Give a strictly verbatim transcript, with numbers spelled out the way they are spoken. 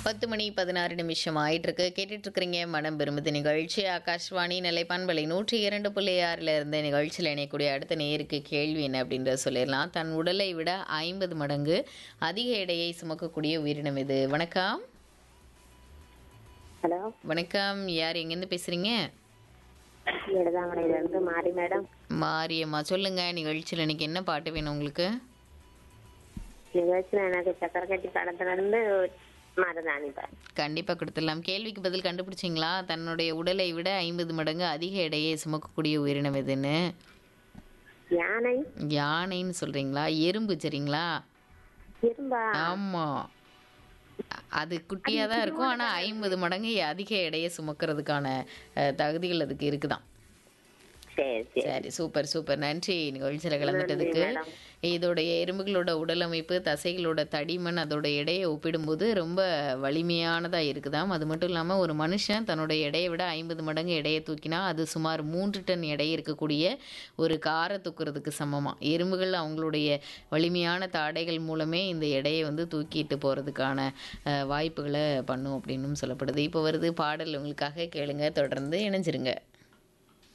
பத்து மணி பதினாறு நிமிஷம் ஆயிட்டிருக்கு. கேட்டுட்ருக்கிறீங்க மனம் விரும்புது நிகழ்ச்சி. ஆகாஷ்வாணி நிலைப்பான்பலை நூற்றி இரண்டு புள்ளி ஆறில் இருந்து நிகழ்ச்சியில் இணையக்கூடிய அடுத்த நேருக்கு கேள்வி என்ன அப்படின்றத சொல்லிடலாம். தன் உடலை விட ஐம்பது மடங்கு அதிக எடையை சுமக்கக்கூடிய உயிரினம் இது. வணக்கம். ஹலோ வணக்கம். யார் எங்கேருந்து பேசுகிறீங்க? இடதாங்கடையிலிருந்து மாறி மேடம். மாரியம்மா, சொல்லுங்க. நிகழ்ச்சியில் இன்னைக்கு என்ன பாட்டு வேணும் உங்களுக்கு? நிகழ்ச்சியில் எனக்கு சக்கரை கட்டி படத்துல இருந்து மருதாணி பாரு. கண்டிப்பாக கொடுத்துடலாம். கேள்விக்கு பதில் கண்டுபிடிச்சிங்களா? தன்னுடைய உடலை விட ஐம்பது மடங்கு அதிக எடையை சுமக்கக்கூடிய உயிரினம் எதுன்னு? யானை. யானைன்னு சொல்றீங்களா? எறும்பு சரிங்களா? இரும்பா? ஆமா, அது குட்டியாக தான் இருக்கும். ஆனால் ஐம்பது மடங்கு அதிக எடையை சுமக்கிறதுக்கான அஹ், தகுதிகள் அதுக்கு இருக்குதான். சரி சரி சரி, சூப்பர் சூப்பர். நன்றி நிகழ்ச்சியில் கலந்துட்டதுக்கு. மேடம். இதோடைய எறும்புகளோட உடல் அமைப்பு, தசைகளோட தடிமன், அதோட எடையை ஒப்பிடும்போது ரொம்ப வலிமையானதாக இருக்குதாம். அது மட்டும் இல்லாமல் ஒரு மனுஷன் தன்னோட எடையை விட ஐம்பது மடங்கு எடையை தூக்கினா அது சுமார் மூன்று டன் எடை இருக்கக்கூடிய ஒரு காரை தூக்குறதுக்கு சமமாக. எறும்புகள் அவங்களுடைய வலிமையான தாடைகள் மூலமே இந்த எடையை வந்து தூக்கிட்டு போகிறதுக்கான வாய்ப்புகளை பண்ணும் அப்படின்னும் சொல்லப்படுது. இப்போ வருது பாடல் உங்களுக்காக, கேளுங்க, தொடர்ந்து இணைஞ்சிருங்க.